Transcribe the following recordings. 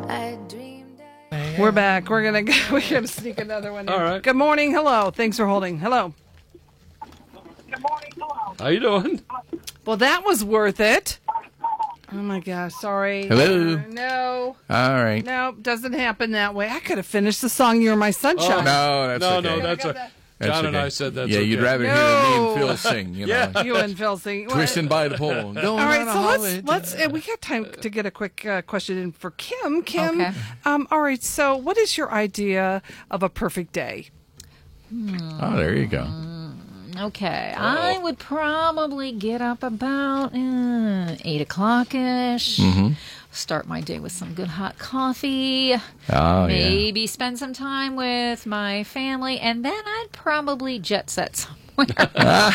We're back. We're gonna sneak another one in. All right. Good morning. Hello. Thanks for holding. Hello. Good morning. Hello. How you doing? Well, that was worth it. Oh my gosh. Sorry. Hello. No. All right. No, doesn't happen that way. I could have finished the song "You're My Sunshine." No, that's okay. No, that's a. That's John and okay. I said that's yeah, okay. you'd rather hear me and Phil sing, you know. Yeah. You and Phil sing. Twisting by the pole. Going All right, on a so holiday. let's we got time to get a quick question in for Kim. Kim, Okay. all right, so what is your idea of a perfect day? Oh, there you go. Okay, I would probably get up about 8 o'clock-ish. Start my day with some good hot coffee. Oh, Maybe spend some time with my family, and then I'd probably jet set somewhere.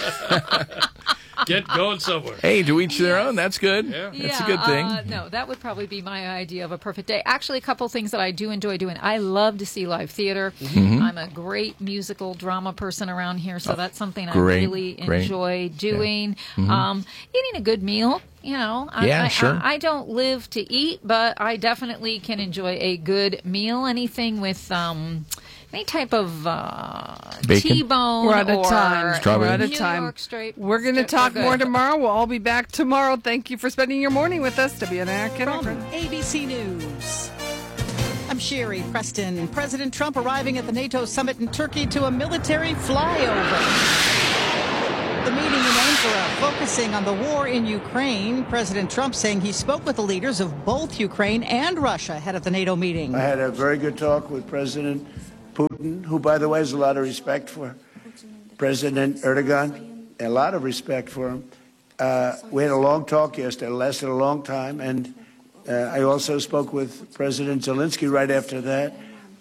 Get going somewhere. Hey, to each their own. That's good. Yeah. That's a good thing. No, that would probably be my idea of a perfect day. Actually, a couple things that I do enjoy doing. I love to see live theater. I'm a great musical drama person around here, so that's something I really enjoy doing. Eating a good meal. You know, sure. I don't live to eat, but I definitely can enjoy a good meal. Anything with any type of Bacon? T-bone. We're out of or time. Strawberry. We're out of New time. York straight. We're going to talk good. more tomorrow. We'll all be back tomorrow. Thank you for spending your morning with us. WNR From Kindergarten. ABC News. I'm Sherry Preston. President Trump arriving at the NATO summit in Turkey to a military flyover. The meeting in Ankara focusing on the war in Ukraine. President Trump saying he spoke with the leaders of both Ukraine and Russia ahead of the NATO meeting. I had a very good talk with President Putin, who, by the way, has a lot of respect for President Erdogan, a lot of respect for him. We had a long talk yesterday. It lasted a long time. And I also spoke with President Zelensky right after that.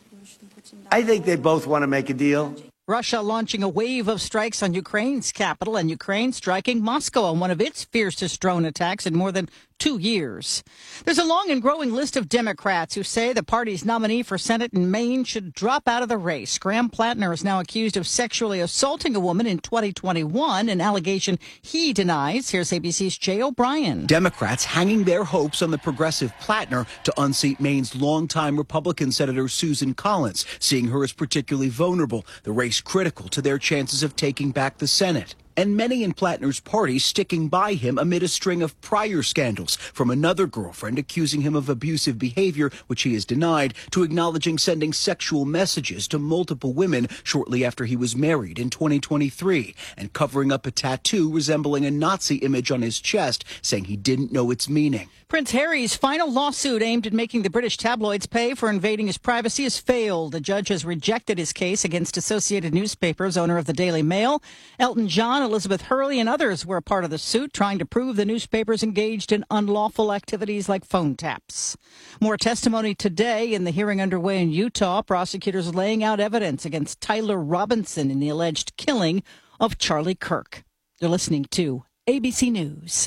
I think they both want to make a deal. Russia launching a wave of strikes on Ukraine's capital, and Ukraine striking Moscow on one of its fiercest drone attacks in more than 2 years. There's a long and growing list of Democrats who say the party's nominee for Senate in Maine should drop out of the race. Graham Plattner is now accused of sexually assaulting a woman in 2021, an allegation he denies. Here's ABC's Jay O'Brien. Democrats hanging their hopes on the progressive Plattner to unseat Maine's longtime Republican Senator Susan Collins, seeing her as particularly vulnerable, the race critical to their chances of taking back the Senate. And many in Plattner's party sticking by him amid a string of prior scandals, from another girlfriend accusing him of abusive behavior, which he has denied, to acknowledging sending sexual messages to multiple women shortly after he was married in 2023, and covering up a tattoo resembling a Nazi image on his chest, saying he didn't know its meaning. Prince Harry's final lawsuit aimed at making the British tabloids pay for invading his privacy has failed. The judge has rejected his case against Associated Newspapers, owner of the Daily Mail. Elton John, Elizabeth Hurley, and others were a part of the suit, trying to prove the newspapers engaged in unlawful activities like phone taps. More testimony today in the hearing underway in Utah. Prosecutors laying out evidence against Tyler Robinson in the alleged killing of Charlie Kirk. You're listening to ABC News.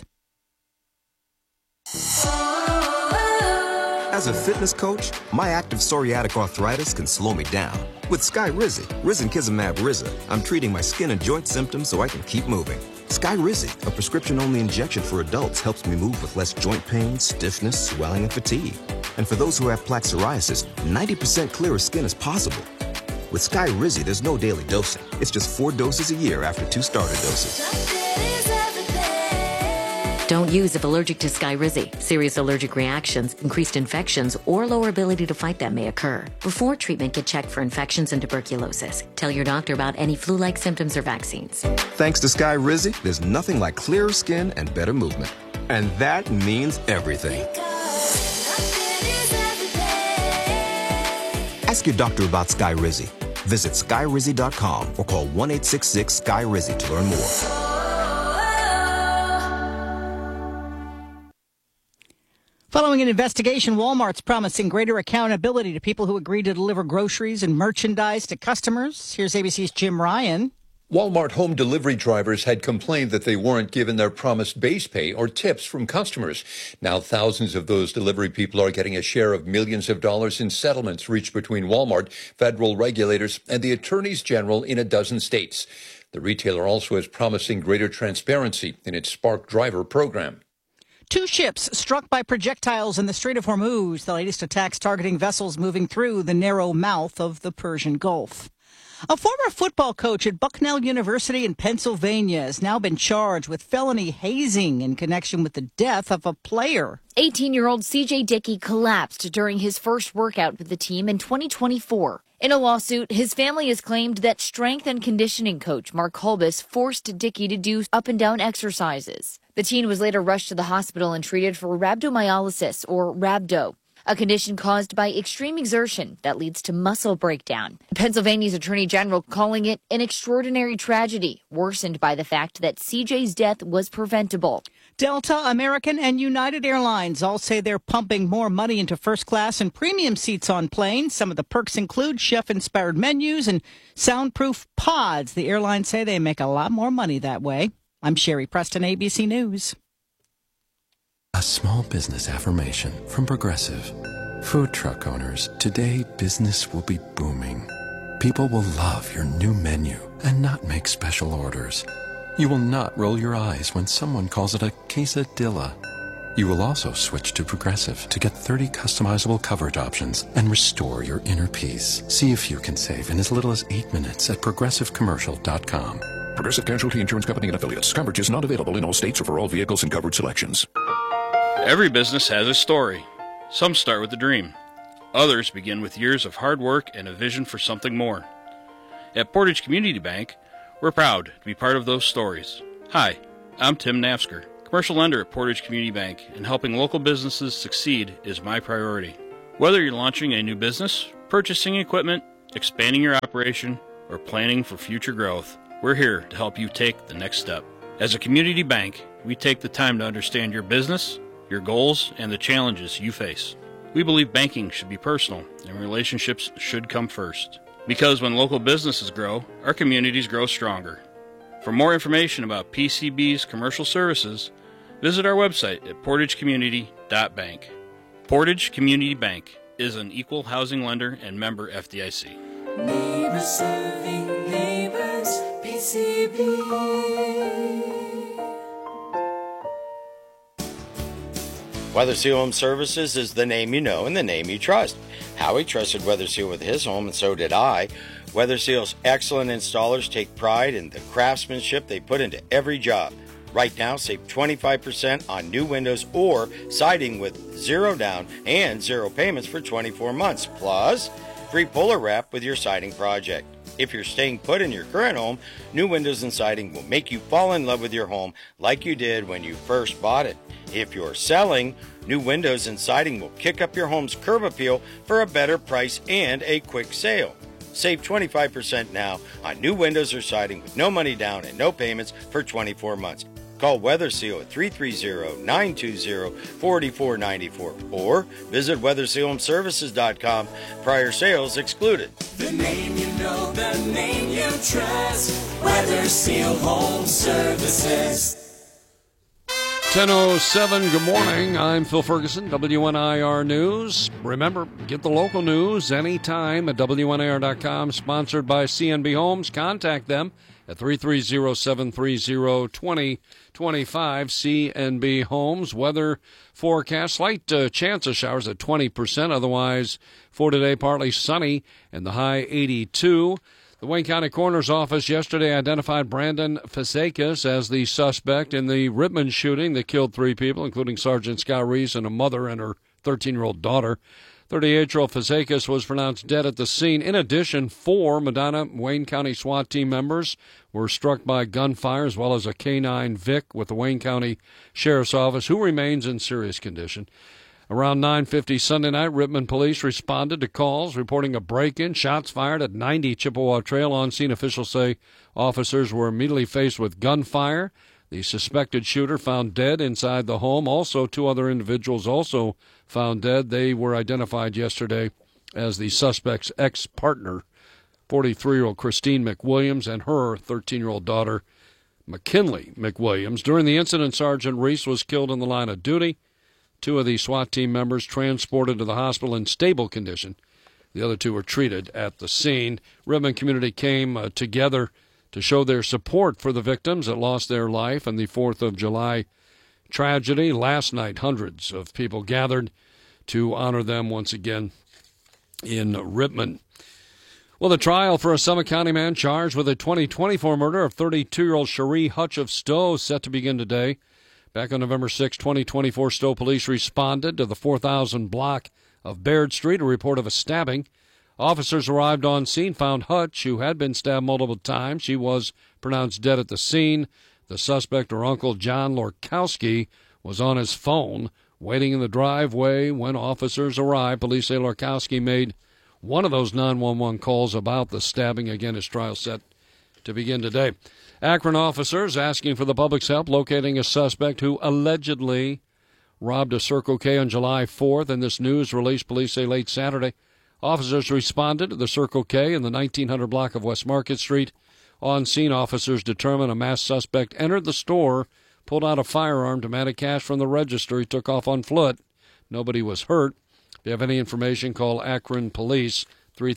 As a fitness coach, my active psoriatic arthritis can slow me down. With Skyrizi, Risankizumab Riza, I'm treating my skin and joint symptoms so I can keep moving. Skyrizi, a prescription-only injection for adults, helps me move with less joint pain, stiffness, swelling, and fatigue. And for those who have plaque psoriasis, 90% clearer skin is possible. With Skyrizi, there's no daily dosing. It's just 4 doses a year after 2 starter doses. Don't use if allergic to Skyrizi. Serious allergic reactions, increased infections, or lower ability to fight them may occur. Before treatment, get checked for infections and tuberculosis. Tell your doctor about any flu-like symptoms or vaccines. Thanks to Skyrizi, there's nothing like clearer skin and better movement. And that means everything. Ask your doctor about Skyrizi. Visit Skyrizi.com or call 1-866-SKY-RIZI to learn more. Following an investigation, Walmart's promising greater accountability to people who agree to deliver groceries and merchandise to customers. Here's ABC's Jim Ryan. Walmart home delivery drivers had complained that they weren't given their promised base pay or tips from customers. Now thousands of those delivery people are getting a share of millions of dollars in settlements reached between Walmart, federal regulators, and the attorneys general in a dozen states. The retailer also is promising greater transparency in its Spark Driver program. 2 ships struck by projectiles in the Strait of Hormuz, the latest attacks targeting vessels moving through the narrow mouth of the Persian Gulf. A former football coach at Bucknell University in Pennsylvania has now been charged with felony hazing in connection with the death of a player. 18-year-old CJ Dickey collapsed during his first workout with the team in 2024. In a lawsuit, his family has claimed that strength and conditioning coach Mark Kolbus forced Dickey to do up-and-down exercises. The teen was later rushed to the hospital and treated for rhabdomyolysis, or rhabdo, a condition caused by extreme exertion that leads to muscle breakdown. Pennsylvania's Attorney General calling it an extraordinary tragedy, worsened by the fact that CJ's death was preventable. Delta, American, and United Airlines all say they're pumping more money into first class and premium seats on planes. Some of the perks include chef-inspired menus and soundproof pods. The airlines say they make a lot more money that way. I'm Sherry Preston, ABC News. A small business affirmation from Progressive. Food truck owners, today business will be booming. People will love your new menu and not make special orders. You will not roll your eyes when someone calls it a quesadilla. You will also switch to Progressive to get 30 customizable coverage options and restore your inner peace. See if you can save in as little as 8 minutes at progressivecommercial.com. Progressive Casualty Insurance Company and Affiliates. Coverage is not available in all states or for all vehicles and coverage selections. Every business has a story. Some start with a dream. Others begin with years of hard work and a vision for something more. At Portage Community Bank, we're proud to be part of those stories. Hi, I'm Tim Nafsker, commercial lender at Portage Community Bank, and helping local businesses succeed is my priority. Whether you're launching a new business, purchasing equipment, expanding your operation, or planning for future growth, we're here to help you take the next step. As a community bank, we take the time to understand your business, your goals, and the challenges you face. We believe banking should be personal and relationships should come first. Because when local businesses grow, our communities grow stronger. For more information about PCB's commercial services, visit our website at portagecommunity.bank. Portage Community Bank is an equal housing lender and member FDIC. Neighbors serving neighbors, PCB. Weather Seal Home Services is the name you know and the name you trust. Howie trusted Weather Seal with his home, and so did I. Weather Seal's excellent installers take pride in the craftsmanship they put into every job. Right now, save 25% on new windows or siding with 0 down and 0 payments for 24 months. Plus, free Polar Wrap with your siding project. If you're staying put in your current home, new windows and siding will make you fall in love with your home like you did when you first bought it. If you're selling, new windows and siding will kick up your home's curb appeal for a better price and a quick sale. Save 25% now on new windows or siding with no money down and no payments for 24 months. Call Weather Seal at 330-920-4494 or visit weathersealhomeservices.com. Prior sales excluded. The name you know, the name you trust. Weather Seal Home Services. 10:07, good morning. I'm Phil Ferguson, WNIR News. Remember, get the local news anytime at WNIR.com, sponsored by CNB Homes. Contact them at 330-730-2025. CNB Homes. Weather forecast, slight chance of showers at 20%. Otherwise, for today, partly sunny and the high 82. The Wayne County Coroner's Office yesterday identified Brandon Fazekas as the suspect in the Rittman shooting that killed 3 people, including Sergeant Scott Reese and a mother and her 13-year-old daughter. 38-year-old Fazekas was pronounced dead at the scene. In addition, 4 Medina Wayne County SWAT team members were struck by gunfire, as well as a K-9 Vic with the Wayne County Sheriff's Office, who remains in serious condition. Around 9:50 Sunday night, Rittman police responded to calls reporting a break-in, shots fired at 90 Chippewa Trail. On-scene officials say officers were immediately faced with gunfire. The suspected shooter found dead inside the home. Also, 2 other individuals also found dead. They were identified yesterday as the suspect's ex-partner, 43-year-old Christine McWilliams, and her 13-year-old daughter, McKinley McWilliams. During the incident, Sergeant Reese was killed in the line of duty. 2 of the SWAT team members transported to the hospital in stable condition. The other 2 were treated at the scene. Rittman community came together to show their support for the victims that lost their life in the 4th of July tragedy. Last night, hundreds of people gathered to honor them once again in Rittman. Well, the trial for a Summit County man charged with a 2024 murder of 32-year-old Cherie Hutch of Stowe is set to begin today. Back on November 6, 2024, Stowe police responded to the 4000 block of Baird Street, a report of a stabbing. Officers arrived on scene, found Hutch, who had been stabbed multiple times. She was pronounced dead at the scene. The suspect, her uncle, John Lorkowski, was on his phone, waiting in the driveway when officers arrived. Police say Lorkowski made one of those 911 calls about the stabbing. Again, his trial set to begin today. Akron officers asking for the public's help locating a suspect who allegedly robbed a Circle K on July 4th. In this news release, police say late Saturday, officers responded to the Circle K in the 1900 block of West Market Street. On scene, officers determined a masked suspect entered the store, pulled out a firearm, demanded cash from the register. He took off on foot. Nobody was hurt. If you have any information, call Akron Police,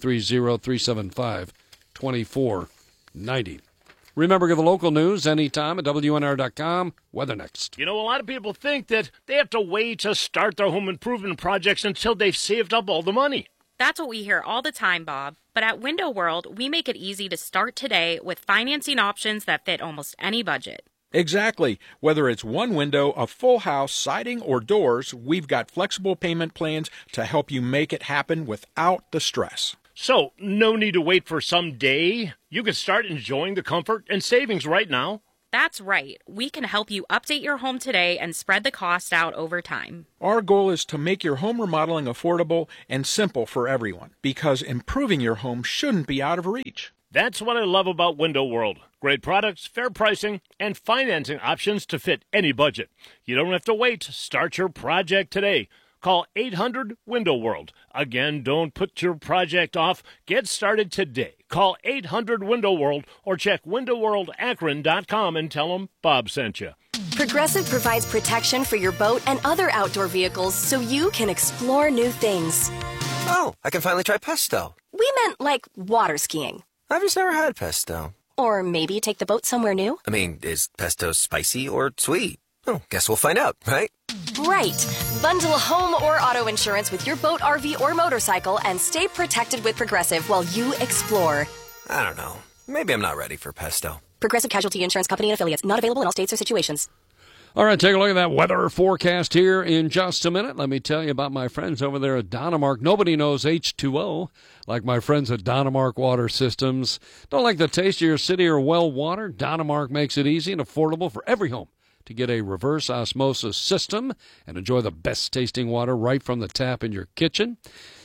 330-375-2490. Remember, get the local news anytime at WNR.com. Weather next. You know, a lot of people think that they have to wait to start their home improvement projects until they've saved up all the money. That's what we hear all the time, Bob. But at Window World, we make it easy to start today with financing options that fit almost any budget. Exactly. Whether it's one window, a full house, siding, or doors, we've got flexible payment plans to help you make it happen without the stress. So, no need to wait for some day. You can start enjoying the comfort and savings right now. That's right. We can help you update your home today and spread the cost out over time. Our goal is to make your home remodeling affordable and simple for everyone, because improving your home shouldn't be out of reach. That's what I love about Window World. Great products, fair pricing, and financing options to fit any budget. You don't have to wait. Start your project today. Call 800-WINDOW-WORLD. Again, don't put your project off. Get started today. Call 800-WINDOW-WORLD or check windowworldakron.com and tell them Bob sent you. Progressive provides protection for your boat and other outdoor vehicles so you can explore new things. Oh, I can finally try pesto. We meant like water skiing. I've just never had pesto. Or maybe take the boat somewhere new. I mean, is pesto spicy or sweet? Oh, guess we'll find out, right? Right. Bundle home or auto insurance with your boat, RV, or motorcycle and stay protected with Progressive while you explore. I don't know. Maybe I'm not ready for pesto. Progressive Casualty Insurance Company and Affiliates. Not available in all states or situations. All right, take a look at that weather forecast here in just a minute. Let me tell you about my friends over there at Donemark. Nobody knows H2O like my friends at Donemark Water Systems. Don't like the taste of your city or well water? Donemark makes it easy and affordable for every home to get a reverse osmosis system and enjoy the best tasting water right from the tap in your kitchen.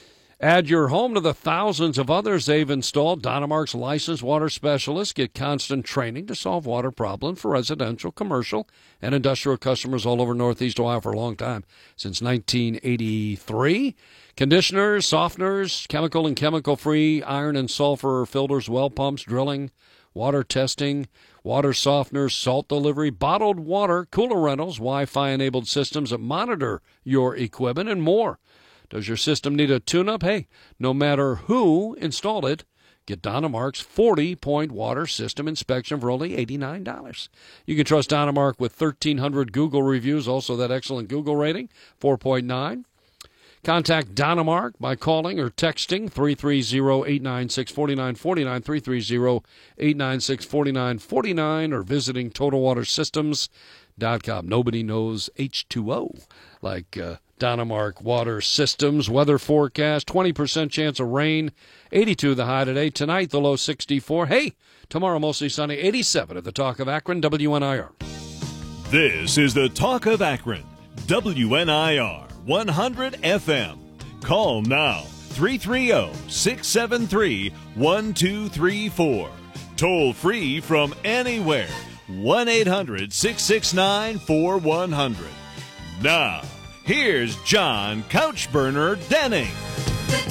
Add your home to the thousands of others they've installed. Donemark's licensed water specialists get constant training to solve water problems for residential, commercial, and industrial customers all over Northeast Ohio for a long time, since 1983. Conditioners, softeners, chemical and chemical-free, iron and sulfur filters, well pumps, drilling, water testing, water softeners, salt delivery, bottled water, cooler rentals, Wi-Fi-enabled systems that monitor your equipment, and more. Does your system need a tune-up? Hey, no matter who installed it, get Donemark's 40-point water system inspection for only $89. You can trust Donemark with 1,300 Google reviews, also that excellent Google rating, 4.9. Contact Donemark by calling or texting 330-896-4949, 330-896-4949, or visiting TotalWaterSystems.com. Nobody knows H2O like Donemark Water Systems. Weather forecast, 20% chance of rain, 82 the high today. Tonight, the low 64. Hey, tomorrow mostly sunny, 87 at the Talk of Akron, WNIR. This is the Talk of Akron, WNIR 100 FM. Call now, 330-673-1234. Toll free from anywhere, 1-800-669-4100. Now, here's John Couchburner Denning.